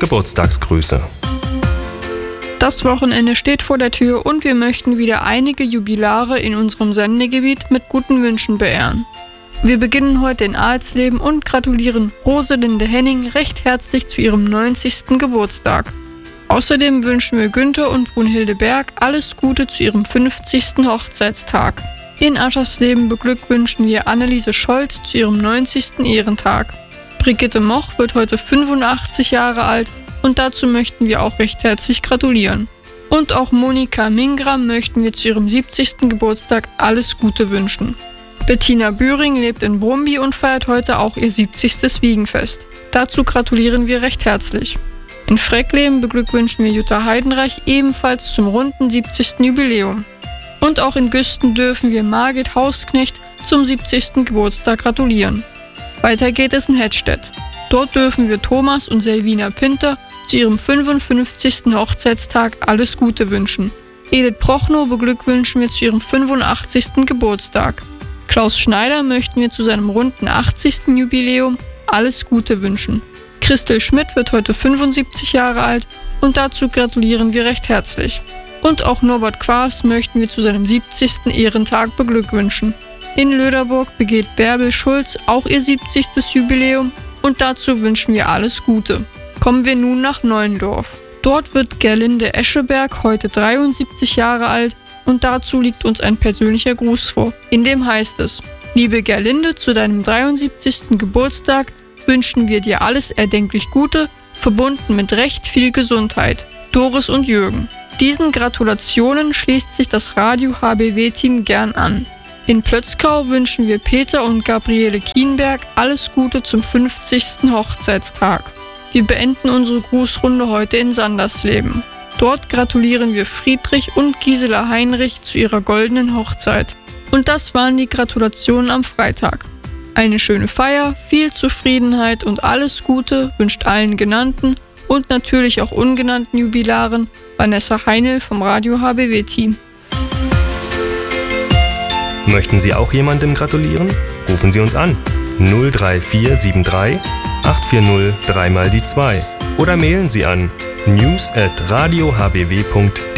Geburtstagsgrüße. Das Wochenende steht vor der Tür und wir möchten wieder einige Jubilare in unserem Sendegebiet mit guten Wünschen beehren. Wir beginnen heute in Alsleben und gratulieren Roselinde Henning recht herzlich zu ihrem 90. Geburtstag. Außerdem wünschen wir Günther und Brunhilde Berg alles Gute zu ihrem 50. Hochzeitstag. In Aschersleben beglückwünschen wir Anneliese Scholz zu ihrem 90. Ehrentag. Brigitte Moch wird heute 85 Jahre alt und dazu möchten wir auch recht herzlich gratulieren. Und auch Monika Mingram möchten wir zu ihrem 70. Geburtstag alles Gute wünschen. Bettina Bühring lebt in Brumby und feiert heute auch ihr 70. Wiegenfest. Dazu gratulieren wir recht herzlich. In Freckleben beglückwünschen wir Jutta Heidenreich ebenfalls zum runden 70. Jubiläum. Und auch in Güsten dürfen wir Margit Hausknecht zum 70. Geburtstag gratulieren. Weiter geht es in Hettstedt. Dort dürfen wir Thomas und Selvina Pinter zu ihrem 55. Hochzeitstag alles Gute wünschen. Edith Prochnow beglückwünschen wir zu ihrem 85. Geburtstag. Klaus Schneider möchten wir zu seinem runden 80. Jubiläum alles Gute wünschen. Christel Schmidt wird heute 75 Jahre alt und dazu gratulieren wir recht herzlich. Und auch Norbert Quaas möchten wir zu seinem 70. Ehrentag beglückwünschen. In Löderburg begeht Bärbel Schulz auch ihr 70. Jubiläum und dazu wünschen wir alles Gute. Kommen wir nun nach Neuendorf. Dort wird Gerlinde Escheberg heute 73 Jahre alt und dazu liegt uns ein persönlicher Gruß vor. In dem heißt es: Liebe Gerlinde, zu deinem 73. Geburtstag wünschen wir dir alles erdenklich Gute, verbunden mit recht viel Gesundheit. Doris und Jürgen. Diesen Gratulationen schließt sich das Radio HBW-Team gern an. In Plötzkau wünschen wir Peter und Gabriele Kienberg alles Gute zum 50. Hochzeitstag. Wir beenden unsere Grußrunde heute in Sandersleben. Dort gratulieren wir Friedrich und Gisela Heinrich zu ihrer goldenen Hochzeit. Und das waren die Gratulationen am Freitag. Eine schöne Feier, viel Zufriedenheit und alles Gute wünscht allen Genannten und natürlich auch ungenannten Jubilaren Vanessa Heinl vom Radio HBW-Team. Möchten Sie auch jemandem gratulieren? Rufen Sie uns an 03473 840 3 mal die 2 oder mailen Sie an news@radiohbw.de.